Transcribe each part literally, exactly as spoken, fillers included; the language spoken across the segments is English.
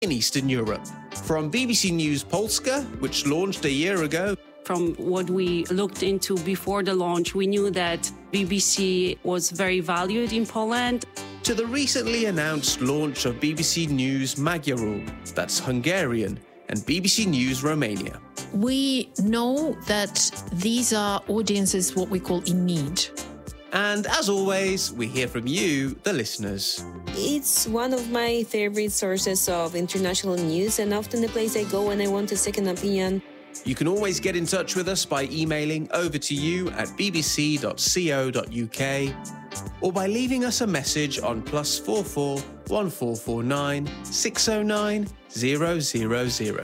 in Eastern Europe. From B B C News Polska, which launched a year ago, from what we looked into before the launch, we knew that B B C was very valued in Poland, to the recently announced launch of B B C News Magyarul, that's Hungarian, and B B C News Romania. We know that these are audiences what we call in need. And as always, we hear from you, the listeners. It's one of my favorite sources of international news and often the place I go when I want a second opinion. You can always get in touch with us by emailing over to you at b b c dot co dot u k or by leaving us a message on plus four four one four four nine six zero nine zero zero zero.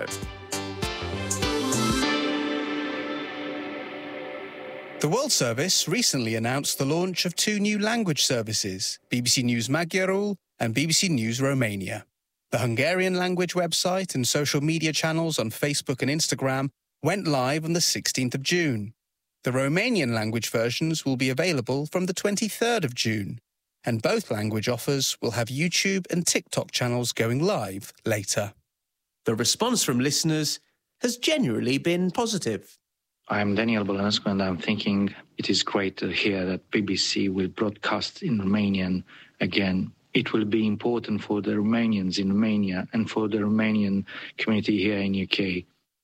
The World Service recently announced the launch of two new language services, B B C News Magyarul and B B C News Romania. The Hungarian language website and social media channels on Facebook and Instagram went live on the sixteenth of June. The Romanian language versions will be available from the twenty-third of June, and both language offers will have YouTube and TikTok channels going live later. The response from listeners has generally been positive. I'm Daniel Bălănescu, and I'm thinking it is great to hear that B B C will broadcast in Romanian again. It will be important for the Romanians in Romania and for the Romanian community here in U K.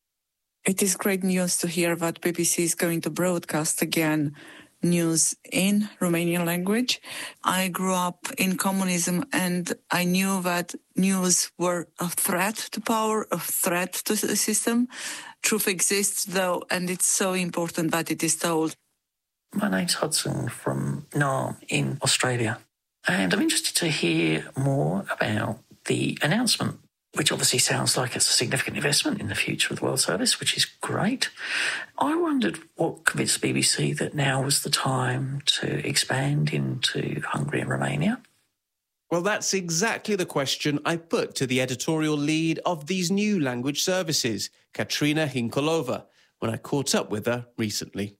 It is great news to hear that B B C is going to broadcast again news in Romanian language. I grew up in communism and I knew that news were a threat to power, a threat to the system. Truth exists though, and it's so important that it is told. My name's Hudson from Naarm in Australia. And I'm interested to hear more about the announcement, which obviously sounds like it's a significant investment in the future of the World Service, which is great. I wondered what convinced the B B C that now was the time to expand into Hungary and Romania. Well, that's exactly the question I put to the editorial lead of these new language services, Katrina Hinkolova, when I caught up with her recently.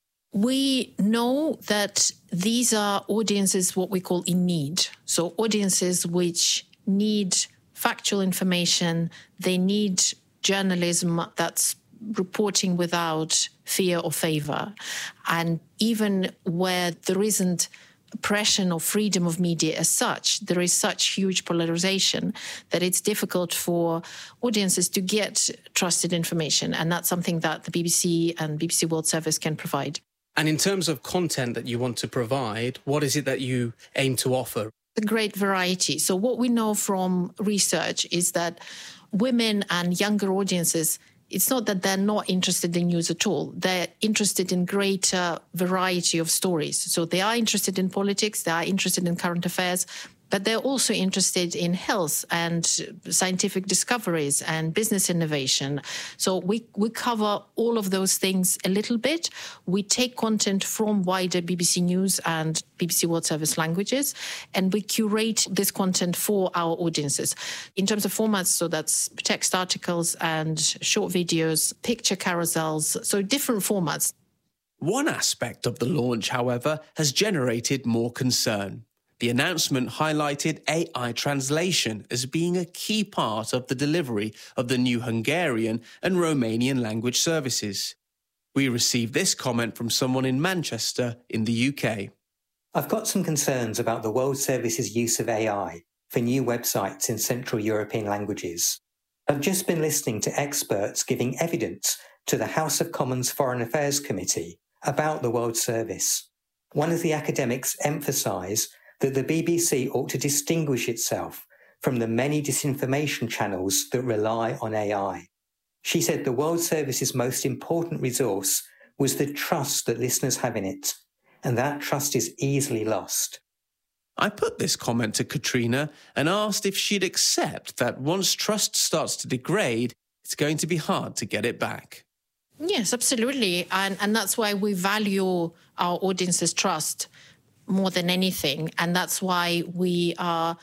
We know that these are audiences what we call in need. So audiences which need factual information, they need journalism that's reporting without fear or favour. And even where there isn't oppression or freedom of media as such, there is such huge polarization that it's difficult for audiences to get trusted information. And that's something that the B B C and B B C World Service can provide. And in terms of content that you want to provide, what is it that you aim to offer? A great variety. So what we know from research is that women and younger audiences, it's not that they're not interested in news at all. They're interested in greater variety of stories. So they are interested in politics, they are interested in current affairs, but they're also interested in health and scientific discoveries and business innovation. So we, we cover all of those things a little bit. We take content from wider B B C News and B B C World Service languages, and we curate this content for our audiences. In terms of formats, so that's text articles and short videos, picture carousels, so different formats. One aspect of the launch, however, has generated more concern. The announcement highlighted A I translation as being a key part of the delivery of the new Hungarian and Romanian language services. We received this comment from someone in Manchester in the U K. I've got some concerns about the World Service's use of A I for new websites in Central European languages. I've just been listening to experts giving evidence to the House of Commons Foreign Affairs Committee about the World Service. One of the academics emphasised that the B B C ought to distinguish itself from the many disinformation channels that rely on A I. She said the World Service's most important resource was the trust that listeners have in it, and that trust is easily lost. I put this comment to Katrina and asked if she'd accept that once trust starts to degrade, it's going to be hard to get it back. Yes, absolutely. And, and that's why we value our audience's trust more than anything. And that's why we are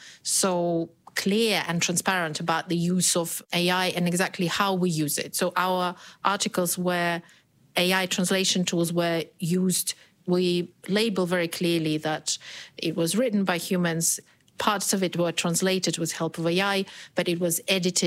so clear and transparent about the use of A I and exactly how we use it. So our articles where A I translation tools were used, we label very clearly that it was written by humans. Parts of it were translated with help of A I, but it was edited